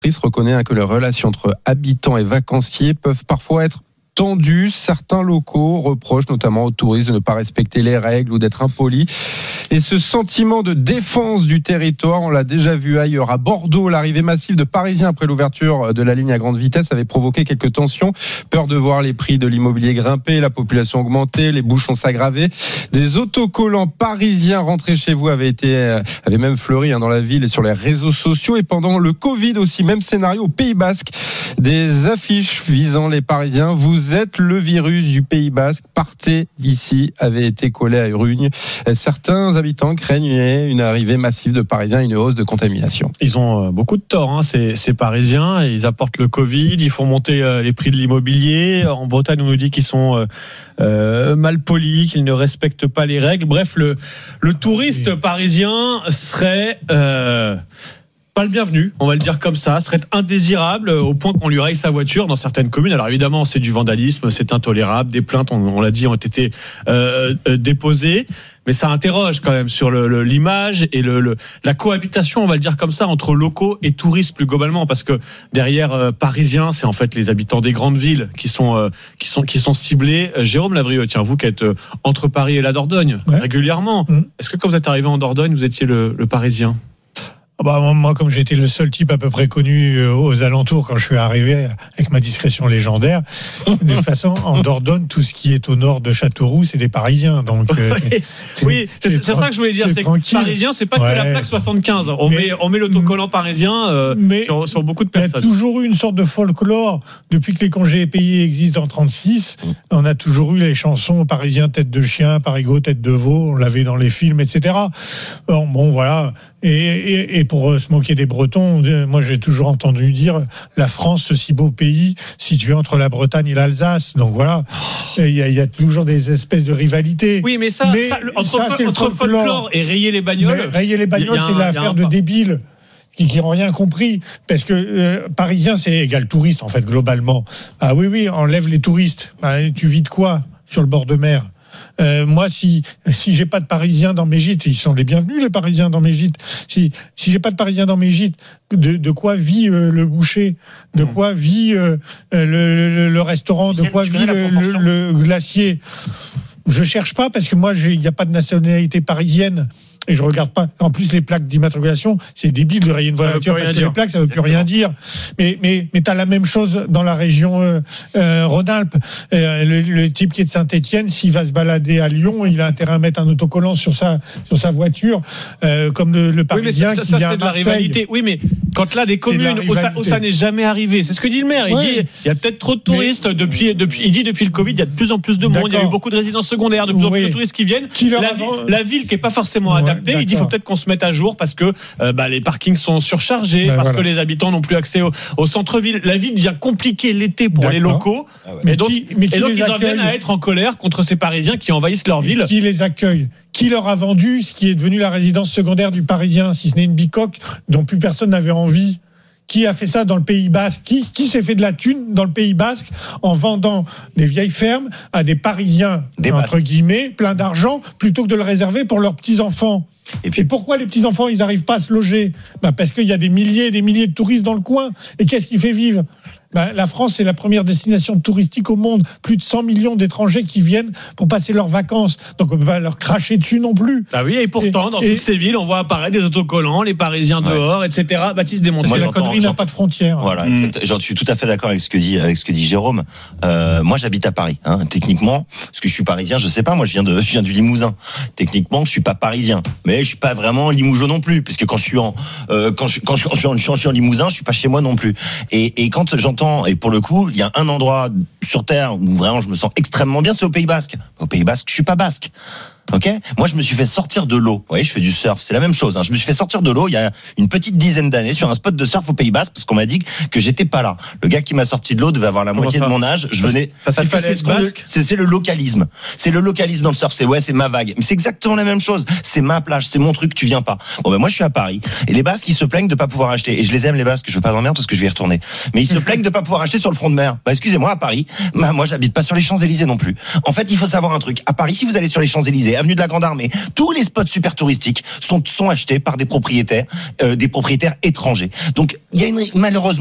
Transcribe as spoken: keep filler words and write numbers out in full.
reconnaît que les relations entre habitants et vacanciers peuvent parfois être tendues. Certains locaux reprochent notamment aux touristes de ne pas respecter les règles ou d'être impolis. Et ce sentiment de défense du territoire, on l'a déjà vu ailleurs. À Bordeaux, l'arrivée massive de Parisiens après l'ouverture de la ligne à grande vitesse avait provoqué quelques tensions. Peur de voir les prix de l'immobilier grimper, la population augmenter, les bouchons s'aggraver. Des autocollants parisiens rentrés chez vous avaient été, avaient même fleuri hein, dans la ville et sur les réseaux sociaux. Et pendant le Covid aussi, même scénario au Pays Basque. Des affiches visant les Parisiens. Vous êtes le virus du Pays Basque. Partez d'ici avaient été collées à Urugne. Certains habitants craignent une arrivée massive de Parisiens et une hausse de contamination. Ils ont beaucoup de tort, hein, ces, ces Parisiens. Ils apportent le Covid, ils font monter les prix de l'immobilier. En Bretagne, on nous dit qu'ils sont euh, mal polis, qu'ils ne respectent pas les règles. Bref, le, le touriste parisien serait... Euh, pas le bienvenu, on va le dire comme ça, serait indésirable au point qu'on lui raye sa voiture dans certaines communes. Alors évidemment, c'est du vandalisme, c'est intolérable, des plaintes, on, on l'a dit, ont été euh, euh, déposées, mais ça interroge quand même sur le, le, l'image et le, le, la cohabitation, on va le dire comme ça, entre locaux et touristes plus globalement, parce que derrière euh, Parisiens, c'est en fait les habitants des grandes villes qui sont euh, qui sont qui sont ciblés. Euh, Jérôme Lavrieux, tiens, vous qui êtes euh, entre Paris et la Dordogne ouais. régulièrement, mmh. est-ce que quand vous êtes arrivé en Dordogne, vous étiez le, le Parisien ? Bah, moi, comme j'étais le seul type à peu près connu aux alentours quand je suis arrivé avec ma discrétion légendaire, de toute façon, en Dordogne, tout ce qui est au nord de Châteauroux, c'est des Parisiens. Donc, euh, oui, c'est, c'est, c'est ça que je voulais dire. C'est que Parisien, c'est pas ouais. que la plaque soixante-quinze. On mais, met, on met l'autocollant parisien euh, mais, sur, sur beaucoup de personnes. Il y a toujours eu une sorte de folklore depuis que les congés payés existent en trente-six. On a toujours eu les chansons Parisien tête de chien, Parigot tête de veau. On l'avait dans les films, et cetera. Bon, bon voilà. Et, et, et pour se moquer des Bretons, moi j'ai toujours entendu dire la France, ce si beau pays situé entre la Bretagne et l'Alsace. Donc voilà, il y a, il y a toujours des espèces de rivalités. Oui, mais ça, mais ça entre, ça, fo- entre folklore. folklore et rayer les bagnoles, mais rayer les bagnoles, c'est un, l'affaire de débiles qui n'ont rien compris, parce que euh, Parisien c'est égal touriste en fait globalement. Ah oui oui, enlève les touristes. Ah, tu vis de quoi sur le bord de mer? Euh, moi, si si j'ai pas de Parisiens dans mes gîtes, ils sont les bienvenus les Parisiens dans mes gîtes. Si si j'ai pas de Parisiens dans mes gîtes, de de quoi vit euh, le boucher, de quoi vit euh, le, le, le restaurant, de quoi vit le, le, le glacier. Je cherche pas parce que moi, il n'y a pas de nationalité parisienne. Et je regarde pas. En plus, les plaques d'immatriculation, c'est débile de rayer une voiture parce que dire. Les plaques, ça veut plus rien dire. Mais mais mais t'as la même chose dans la région euh, euh, Rhône-Alpes. Euh, le, le type qui est de Saint-Étienne, s'il va se balader à Lyon, il a intérêt à mettre un autocollant sur sa sur sa voiture, euh, comme le, le Parisien oui, mais ça, ça, qui ça, vient à Marseille. C'est de la rivalité. Oui, mais quand là des communes où ça, où ça n'est jamais arrivé, c'est ce que dit le maire. Il ouais. dit il y a peut-être trop de touristes mais, depuis depuis. Il dit depuis le Covid, il y a de plus en plus de monde. D'accord. Il y a eu beaucoup de résidences secondaires, de plus en plus oui. de touristes qui viennent. Qui la, avant... la ville qui est pas forcément ouais. adapté, il dit il faut peut-être qu'on se mette à jour parce que euh, bah, les parkings sont surchargés, ben parce voilà. que les habitants n'ont plus accès au, au centre-ville. La vie devient compliquée l'été pour D'accord. les locaux. Ah ouais. Et donc, qui, mais qui et donc ils en viennent à être en colère contre ces Parisiens qui envahissent leur ville. Qui les accueille? Qui leur a vendu ce qui est devenu la résidence secondaire du Parisien, si ce n'est une bicoque dont plus personne n'avait envie? Qui a fait ça dans le Pays Basque? Qui, qui s'est fait de la thune dans le Pays Basque en vendant des vieilles fermes à des Parisiens, des entre Basques. Guillemets, plein d'argent, plutôt que de le réserver pour leurs petits-enfants? Et, puis, et pourquoi les petits-enfants, ils n'arrivent pas à se loger? Ben parce qu'il y a des milliers et des milliers de touristes dans le coin. Et qu'est-ce qui fait vivre? Ben, la France, c'est la première destination touristique au monde. Plus de cent millions d'étrangers qui viennent pour passer leurs vacances. Donc, on ne peut pas leur cracher dessus non plus. Ah oui, et pourtant, et, dans et, toutes ces villes, on voit apparaître des autocollants, les Parisiens ouais. dehors, et cetera. Baptiste Desmontiers. La connerie n'a pas de frontières. Voilà, mmh. je suis tout à fait d'accord avec ce que dit, avec ce que dit Jérôme. Euh, moi, j'habite à Paris, hein, techniquement, parce que je suis parisien, je sais pas, moi, je viens de, je viens du Limousin. Techniquement, je suis pas parisien, mais je suis pas vraiment limougeau non plus, puisque quand je suis en, euh, quand je, quand je, quand je suis en, quand je suis en Limousin, je suis pas chez moi non plus. Et, et quand j'entends, et pour le coup, il y a un endroit sur Terre où vraiment je me sens extrêmement bien, c'est au Pays Basque. Au Pays Basque, je suis pas basque. Ok, moi je me suis fait sortir de l'eau. Vous voyez, je fais du surf, c'est la même chose. Hein. Je me suis fait sortir de l'eau il y a une petite dizaine d'années sur un spot de surf au Pays Basque parce qu'on m'a dit que j'étais pas là. Le gars qui m'a sorti de l'eau devait avoir la Comment moitié ça de mon âge. Je venais. Parce, parce que c'est, ce le, c'est, c'est le localisme. C'est le localisme dans le surf. C'est ouais, c'est ma vague. Mais c'est exactement la même chose. C'est ma plage, c'est mon truc. Tu viens pas. Bon ben moi je suis à Paris et les Basques ils se plaignent de pas pouvoir acheter. Et je les aime les Basques. Je veux pas l'emmerder parce que je vais y retourner. Mais ils se plaignent de pas pouvoir acheter sur le front de mer. Bah excusez-moi à Paris. Bah moi j'habite pas sur les Champs-Élysées non plus. En fait il faut savoir un truc. À Paris si vous allez sur les Champs-Élysées avenue de la Grande Armée. Tous les spots super touristiques sont sont achetés par des propriétaires, euh, des propriétaires étrangers. Donc il y a une, malheureusement